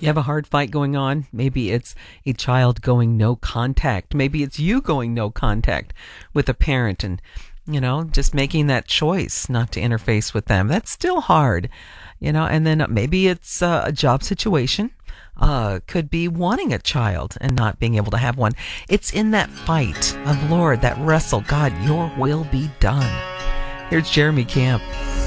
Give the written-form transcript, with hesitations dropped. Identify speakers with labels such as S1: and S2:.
S1: You have a hard fight going on. Maybe it's a child going no contact. Maybe it's you going no contact with a parent and, just making that choice not to interface with them. That's still hard, and then maybe it's a job situation. Could be wanting a child and not being able to have one. It's in that fight of Lord, that wrestle, God, your will be done. Here's Jeremy Camp.